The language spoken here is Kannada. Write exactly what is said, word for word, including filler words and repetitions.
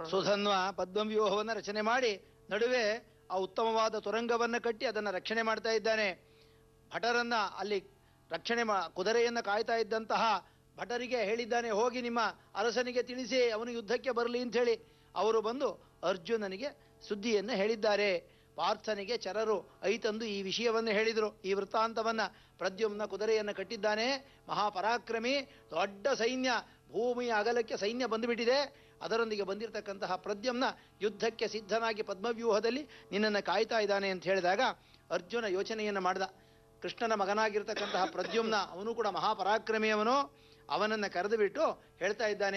ಸುಧನ್ವ ಪದ್ಮವ್ಯೂಹವನ್ನು ರಚನೆ ಮಾಡಿ ನಡುವೆ ಆ ಉತ್ತಮವಾದ ತುರಂಗವನ್ನು ಕಟ್ಟಿ ಅದನ್ನು ರಕ್ಷಣೆ ಮಾಡ್ತಾ ಇದ್ದಾನೆ. ಭಟರನ್ನ ಅಲ್ಲಿ ರಕ್ಷಣೆ ಮಾ ಕುದುರೆಯನ್ನು ಕಾಯ್ತಾ ಇದ್ದಂತಹ ಭಟರಿಗೆ ಹೇಳಿದ್ದಾನೆ, ಹೋಗಿ ನಿಮ್ಮ ಅರಸನಿಗೆ ತಿಳಿಸಿ ಅವನು ಯುದ್ಧಕ್ಕೆ ಬರಲಿ ಅಂತ ಹೇಳಿ. ಅವರು ಬಂದು ಅರ್ಜುನನಿಗೆ ಸುದ್ದಿಯನ್ನು ಹೇಳಿದ್ದಾರೆ. ಪಾರ್ಥನಿಗೆ ಚರರು ಐತಂದು ಈ ವಿಷಯವನ್ನು ಹೇಳಿದರು. ಈ ವೃತ್ತಾಂತವನ್ನ ಪ್ರದ್ಯುಮ್ನ ಕುದುರೆಯನ್ನು ಕಟ್ಟಿದ್ದಾನೆ, ಮಹಾಪರಾಕ್ರಮಿ, ದೊಡ್ಡ ಸೈನ್ಯ, ಭೂಮಿಯ ಅಗಲಕ್ಕೆ ಸೈನ್ಯ ಬಂದುಬಿಟ್ಟಿದೆ. ಅದರೊಂದಿಗೆ ಬಂದಿರತಕ್ಕಂತಹ ಪ್ರದ್ಯುಮ್ನ ಯುದ್ಧಕ್ಕೆ ಸಿದ್ಧನಾಗಿ ಪದ್ಮವ್ಯೂಹದಲ್ಲಿ ನಿನ್ನನ್ನು ಕಾಯ್ತಾ ಇದ್ದಾನೆ ಅಂತ ಹೇಳಿದಾಗ ಅರ್ಜುನ ಯೋಚನೆಯನ್ನು ಮಾಡ್ದ. ಕೃಷ್ಣನ ಮಗನಾಗಿರ್ತಕ್ಕಂತಹ ಪ್ರದ್ಯುಮ್ನ ಅವನು ಕೂಡ ಮಹಾಪರಾಕ್ರಮಿಯವನು. ಅವನನ್ನು ಕರೆದು ಬಿಟ್ಟು ಹೇಳ್ತಾ ಇದ್ದಾನೆ,